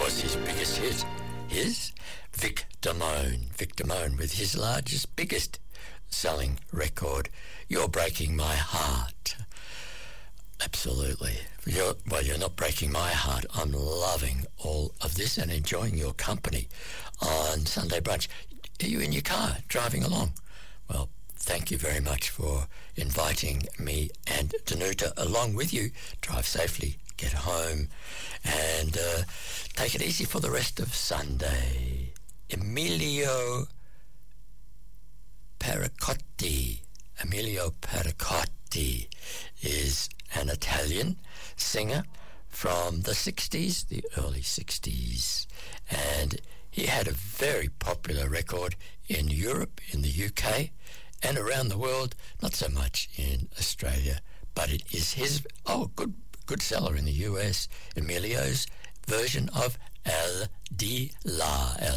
was his biggest hit. His Vic Damone. Vic Damone with his largest, biggest selling record, You're Breaking My Heart. Absolutely. You're not breaking my heart. I'm loving all of this and enjoying your company on Sunday Brunch. Are you in your car driving along? Well, thank you very much for inviting me and Danuta along with you. Drive safely, get home, and take it easy for the rest of Sunday. Emilio Pericotti. Emilio Pericotti is an Italian singer from the 60s, the early 60s, and he had a very popular record in Europe, in the UK, and around the world, not so much in Australia, but it is his, good seller in the US, Emilio's version of El Di La,